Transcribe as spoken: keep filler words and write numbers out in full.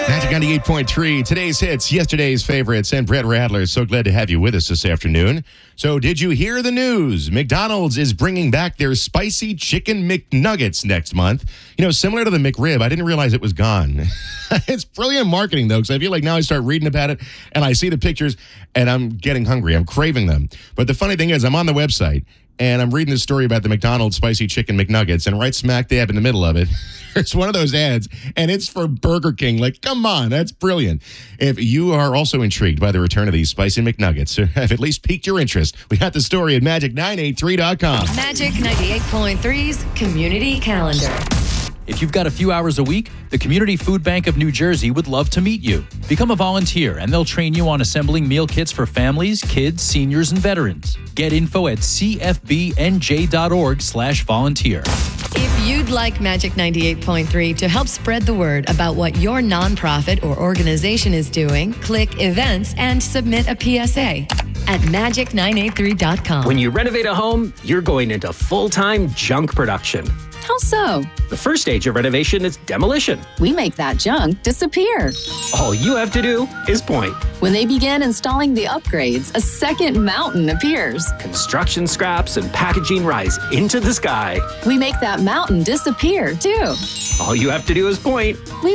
Magic ninety-eight point three, today's hits, yesterday's favorites, and Brett Radler. So glad to have you with us this afternoon. So did you hear the news? McDonald's is bringing back their spicy chicken McNuggets next month. You know, similar to the McRib, I didn't realize it was gone. It's brilliant marketing, though, because I feel like now I start reading about it, and I see the pictures, and I'm getting hungry. I'm craving them. But the funny thing is, I'm on the website, and I'm reading this story about the McDonald's spicy chicken McNuggets, and right smack dab in the middle of it, there's one of those ads, and it's for Burger King. Like, come on, that's brilliant. If you are also intrigued by the return of these spicy McNuggets, or have at least piqued your interest, we got the story at magic nine eight three dot com. Magic ninety-eight point three's Community Calendar. If you've got a few hours a week, the Community Food Bank of New Jersey would love to meet you. Become a volunteer, and they'll train you on assembling meal kits for families, kids, seniors, and veterans. Get info at c f b n j dot org slash volunteer. If you'd like Magic ninety-eight point three to help spread the word about what your nonprofit or organization is doing, click Events and submit a P S A at magic nine eight three dot com. When you renovate a home, you're going into full-time junk production. How so? The first stage of renovation is demolition. We make that junk disappear. All you have to do is point. When they begin installing the upgrades, a second mountain appears. Construction scraps and packaging rise into the sky. We make that mountain disappear, too. All you have to do is point. We